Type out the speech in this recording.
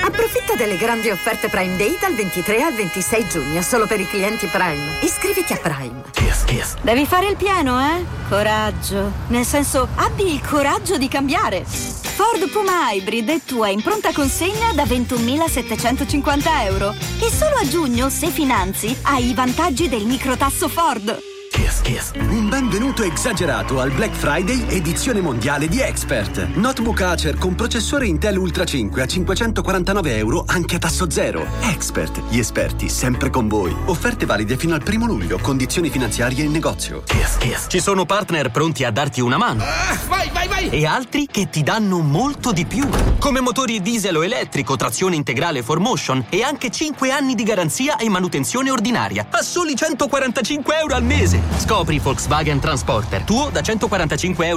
Approfitta delle grandi offerte Prime Day dal 23 al 26 giugno, solo per i clienti Prime. Iscriviti a Prime. Devi fare il pieno, Coraggio. Nel senso, abbi il coraggio di cambiare. Ford Puma Hybrid è tua in pronta consegna da 21.750 euro. E solo a giugno, se finanzi, hai i vantaggi del microtasso Ford. Un benvenuto esagerato al Black Friday edizione mondiale di Expert. Notebook Acer con processore Intel Ultra 5 a 549 euro anche a tasso zero. Expert, gli esperti sempre con voi. Offerte valide fino al 1 luglio. Condizioni finanziarie in negozio. Ci sono partner pronti a darti una mano. Vai! E altri che ti danno molto di più. Come motori diesel o elettrico, trazione integrale 4Motion e anche 5 anni di garanzia e manutenzione ordinaria. A soli 145 euro al mese. Scopri Volkswagen Transporter. Tuo da 145 euro